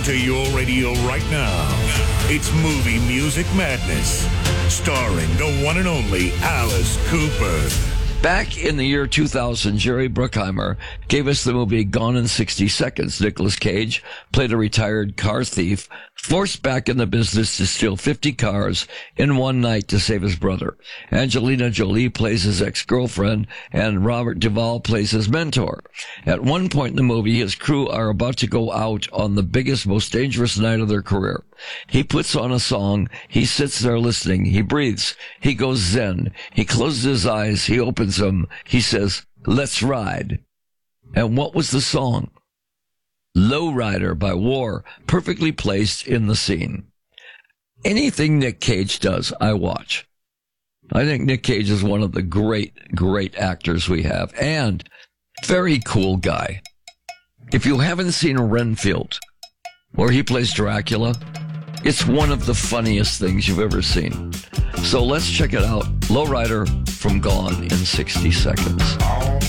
to your radio right now. It's Movie Music Madness, starring the one and only Alice Cooper. Back in the year 2000, Jerry Bruckheimer gave us the movie Gone in 60 Seconds. Nicolas Cage played a retired car thief, forced back in the business to steal 50 cars in one night to save his brother. Angelina Jolie plays his ex-girlfriend, and Robert Duvall plays his mentor. At one point in the movie, his crew are about to go out on the biggest, most dangerous night of their career. He puts on a song. He sits there listening. He breathes. He goes zen. He closes his eyes. He opens them. He says, "Let's ride." And what was the song? Lowrider by War, perfectly placed in the scene. Anything Nick Cage does, I watch. I think Nick Cage is one of the great, great actors we have, and very cool guy. If you haven't seen Renfield, where he plays Dracula, it's one of the funniest things you've ever seen. So let's check it out. Lowrider from Gone in 60 Seconds.